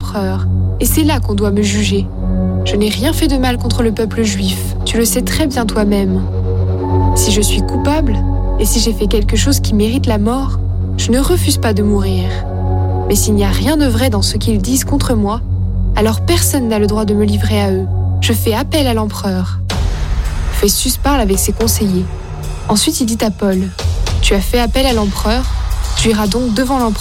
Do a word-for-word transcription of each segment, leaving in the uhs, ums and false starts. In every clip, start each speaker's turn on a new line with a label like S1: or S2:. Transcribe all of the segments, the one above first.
S1: l'empereur, et c'est là qu'on doit me juger. Je n'ai rien fait de mal contre le peuple juif, tu le sais très bien toi-même. Si je suis coupable, et si j'ai fait quelque chose qui mérite la mort, je ne refuse pas de mourir. Mais s'il n'y a rien de vrai dans ce qu'ils disent contre moi, alors personne n'a le droit de me livrer à eux. Je fais appel à l'empereur. Festus parle avec ses conseillers. Ensuite, il dit à Paul, « Tu as fait appel à l'empereur, tu iras donc devant l'empereur. »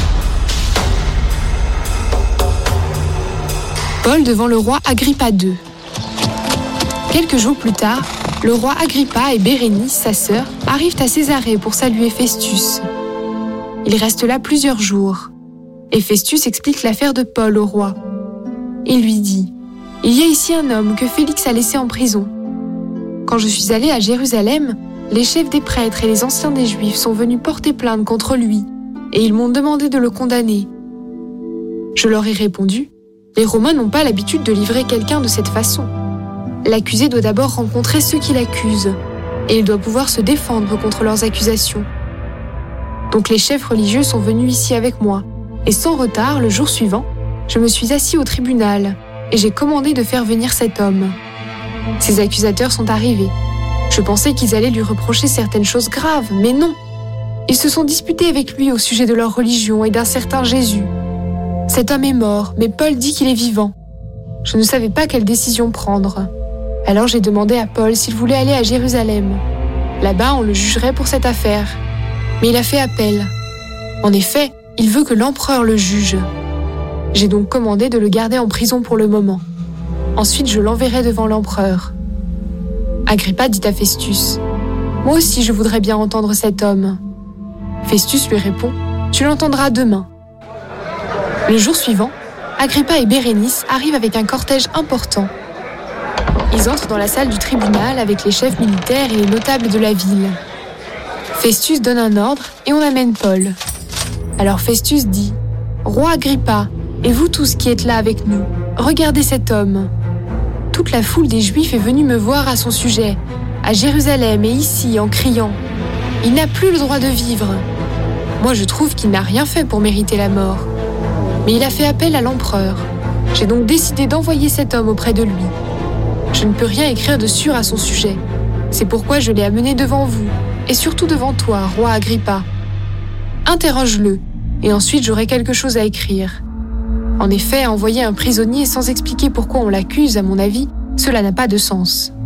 S1: Paul devant le roi Agrippa deux. Quelques jours plus tard, le roi Agrippa et Bérénice, sa sœur, arrivent à Césarée pour saluer Festus. Ils restent là plusieurs jours, et Festus explique l'affaire de Paul au roi. Il lui dit, « Il y a ici un homme que Félix a laissé en prison. Quand je suis allé à Jérusalem, les chefs des prêtres et les anciens des Juifs sont venus porter plainte contre lui, et ils m'ont demandé de le condamner. Je leur ai répondu, « Les Romains n'ont pas l'habitude de livrer quelqu'un de cette façon. L'accusé doit d'abord rencontrer ceux qui l'accusent, et il doit pouvoir se défendre contre leurs accusations. Donc les chefs religieux sont venus ici avec moi, et sans retard, le jour suivant, je me suis assis au tribunal, et j'ai commandé de faire venir cet homme. Ces accusateurs sont arrivés. Je pensais qu'ils allaient lui reprocher certaines choses graves, mais non. Ils se sont disputés avec lui au sujet de leur religion et d'un certain Jésus. Cet homme est mort, mais Paul dit qu'il est vivant. Je ne savais pas quelle décision prendre. Alors j'ai demandé à Paul s'il voulait aller à Jérusalem. Là-bas, on le jugerait pour cette affaire. Mais il a fait appel. En effet, il veut que l'empereur le juge. J'ai donc commandé de le garder en prison pour le moment. Ensuite, je l'enverrai devant l'empereur. » Agrippa dit à Festus, « Moi aussi, je voudrais bien entendre cet homme. » Festus lui répond, « Tu l'entendras demain. » Le jour suivant, Agrippa et Bérénice arrivent avec un cortège important. Ils entrent dans la salle du tribunal avec les chefs militaires et les notables de la ville. Festus donne un ordre et on amène Paul. Alors Festus dit, « Roi Agrippa, et vous tous qui êtes là avec nous, regardez cet homme. » Toute la foule des Juifs est venue me voir à son sujet, à Jérusalem et ici, en criant « Il n'a plus le droit de vivre !» Moi, je trouve qu'il n'a rien fait pour mériter la mort. Mais il a fait appel à l'empereur. J'ai donc décidé d'envoyer cet homme auprès de lui. Je ne peux rien écrire de sûr à son sujet. C'est pourquoi je l'ai amené devant vous, et surtout devant toi, roi Agrippa. Interroge-le, et ensuite j'aurai quelque chose à écrire. En effet, envoyer un prisonnier sans expliquer pourquoi on l'accuse, à mon avis, cela n'a pas de sens.